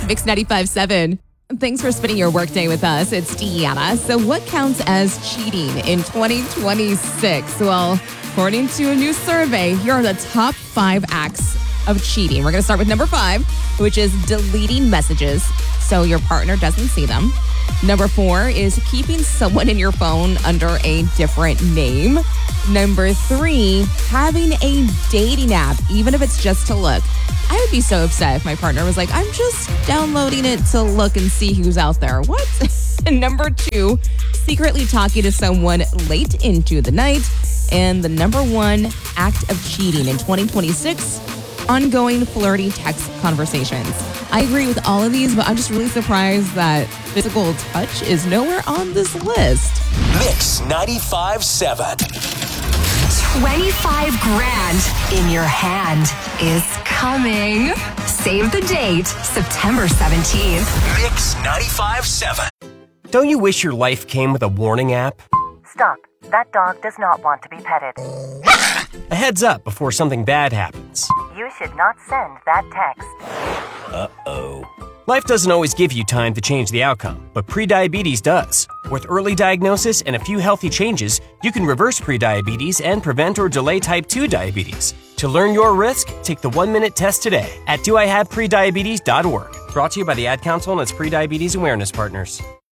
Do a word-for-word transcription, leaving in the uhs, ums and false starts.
Mix ninety-five point seven. Thanks for spending your workday with us. It's Deanna. So what counts as cheating in twenty twenty-six? Well, according to a new survey, here are the top five acts of cheating. We're going to start with number five, which is deleting messages so your partner doesn't see them. Number four is keeping someone in your phone under a different name. Number three, having a dating app, even if it's just to look. I would be so upset if my partner was like, I'm just downloading it to look and see who's out there. What? And number two, secretly talking to someone late into the night. And the number one act of cheating in twenty twenty-six, ongoing flirty text conversations. I agree with all of these, but I'm just really surprised that physical touch is nowhere on this list. Mix ninety-five point seven. twenty-five grand in your hand is coming. Save the date, September seventeenth. Mix ninety-five point seven. Don't you wish your life came with a warning app? Stop. That dog does not want to be petted. A heads up before something bad happens. You should not send that text. Uh-oh. Life doesn't always give you time to change the outcome, but prediabetes does. With early diagnosis and a few healthy changes, you can reverse prediabetes and prevent or delay type two diabetes. To learn your risk, take the one-minute test today at do I have prediabetes dot org. Brought to you by the Ad Council and its prediabetes awareness partners.